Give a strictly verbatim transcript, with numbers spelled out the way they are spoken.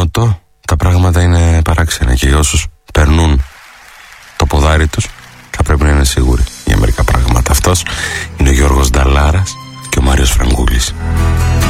Νότο τα πράγματα είναι παράξενα και για όσους περνούν το ποδάρι τους θα πρέπει να είναι σίγουροι για μερικά πράγματα. Αυτός είναι ο Γιώργος Νταλάρας και ο Μάριος Φραγκούλης.